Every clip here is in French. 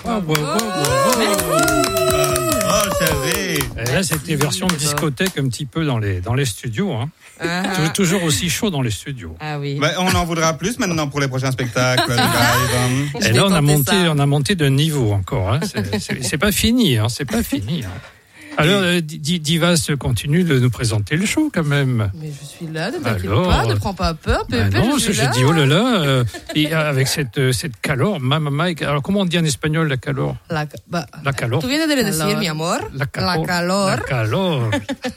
Et là, c'était version discothèque un petit peu dans les studios. Hein. Toujours aussi chaud dans les studios. Ah oui. Ben, on en voudra plus maintenant pour les prochains spectacles. Et là, on a monté d'un niveau encore. Hein. C'est pas fini. Hein. C'est pas fini. Hein. Alors, Divas continue de nous présenter le show quand même. Mais je suis là, ne t'inquiète pas, ne prends pas peur, Pépé. Non, je dis oh là là. Et avec cette calor, mamma. Alors, comment on dit en espagnol la calor? La calor. Tu viens de le dire, mi amor. La calor.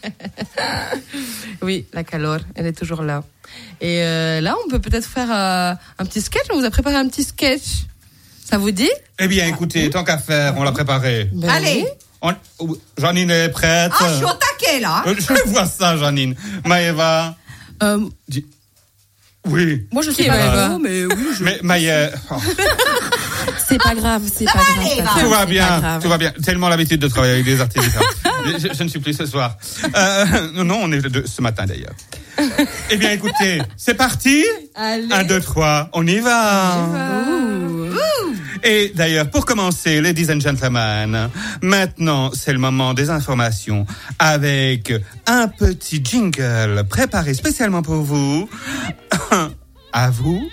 Oui, la calor, elle est toujours là. Et là, on peut peut-être faire un petit sketch. On vous a préparé un petit sketch. Ça vous dit? Eh bien, écoutez, tant qu'à faire, on l'a préparé. Allez. Janine est prête. Ah, je suis au taquet, là. Je vois ça, Janine. Maëva. Oui. Moi, je sais pas, mais oui. Mais Maëva. C'est pas grave, Tout va bien. Tellement l'habitude de travailler avec des artistes. je ne suis plus ce soir. Non, on est ce matin d'ailleurs. Eh bien, écoutez, c'est parti. Allez. 1, 2, 3, on y va. Et d'ailleurs, pour commencer, ladies and gentlemen, maintenant, c'est le moment des informations avec un petit jingle préparé spécialement pour vous. À vous.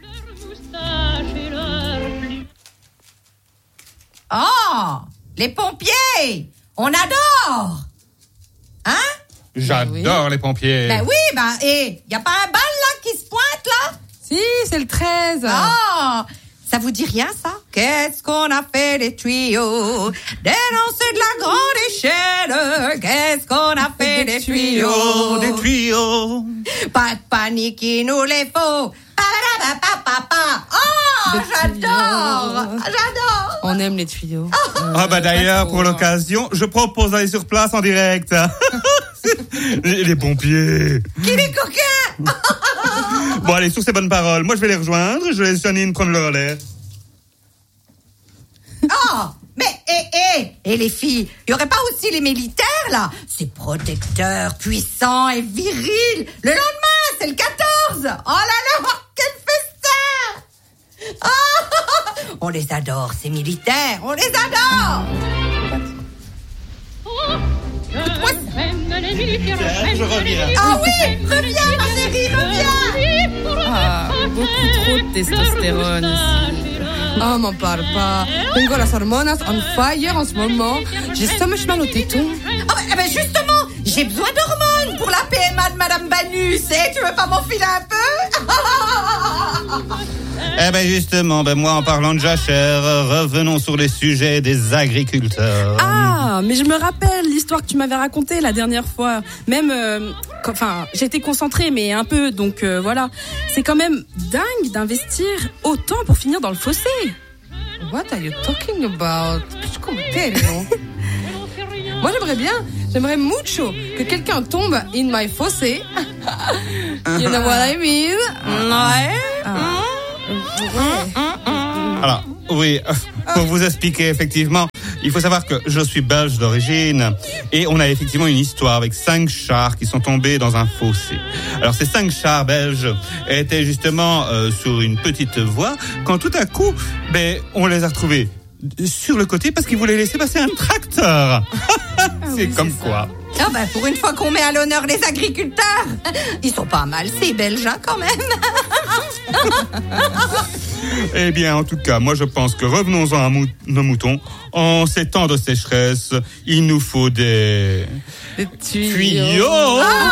Oh, les pompiers, on adore. Hein? J'adore les pompiers. Ben oui, et y a pas un bal là qui se pointe là? Si, c'est le 13. Oh, ça vous dit rien ça? Qu'est-ce qu'on a fait des tuyaux? Dénoncer de la grande échelle. Qu'est-ce qu'on a fait des tuyaux? Des tuyaux. Pas de panique, il nous les faut. Oh, j'adore. On aime les tuyaux. D'ailleurs, pour l'occasion, je propose d'aller sur place en direct. Les pompiers. Qui les coquins? Bon, allez, sur ces bonnes paroles, moi je vais les rejoindre. Je laisse Janine prendre le relais. Oh, mais et les filles, il y aurait pas aussi les militaires là? C'est protecteur, puissant et viril. Le lendemain, c'est le 14. Oh là là, quel festin! Oh, on les adore, ces militaires, on les adore. Je reviens. Ah oui, reviens ma chérie, reviens. Ah, beaucoup trop de testostérone ici. Oh, m'en parle pas. Tengo las hormonas on fire en ce moment. J'ai so much mal au téton. Ah ben justement, j'ai besoin d'hormones pour la PMA de Madame Banus. Tu veux pas m'enfiler un peu? Eh ben justement, moi en parlant de jachère, revenons sur les sujets des agriculteurs. Ah, mais je me rappelle l'histoire que tu m'avais racontée la dernière fois. Même, j'étais concentrée, mais un peu, donc voilà. C'est quand même dingue d'investir autant pour finir dans le fossé. What are you talking about? Moi, j'aimerais mucho que quelqu'un tombe in my fossé. You know what I mean? Alors, oui, pour vous expliquer, effectivement, il faut savoir que je suis belge d'origine et on a effectivement une histoire avec 5 chars qui sont tombés dans un fossé. Alors, ces 5 chars belges étaient justement sur une petite voie quand tout à coup, on les a retrouvés sur le côté parce qu'ils voulaient laisser passer un tracteur. C'est comme quoi. Ah pour une fois qu'on met à l'honneur les agriculteurs, ils sont pas mal ces Belges quand même. Eh bien, en tout cas, moi je pense que revenons-en à nos moutons. En ces temps de sécheresse, il nous faut des tuyaux.